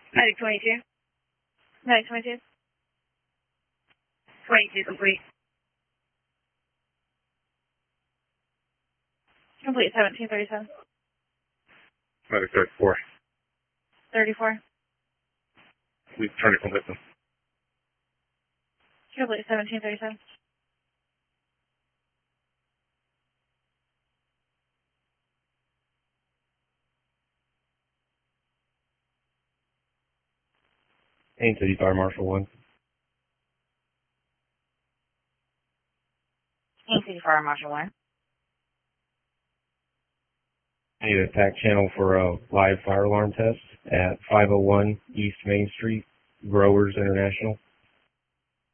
Medic 22. Medic 22. 22 complete. Complete 1737. Medic 34. 34. We turn it from victim. Complete 1737. Haines City Fire Marshal 1. Haines City Fire Marshal 1. I need a TAC channel for a live fire alarm test at 501 East Main Street, Growers International.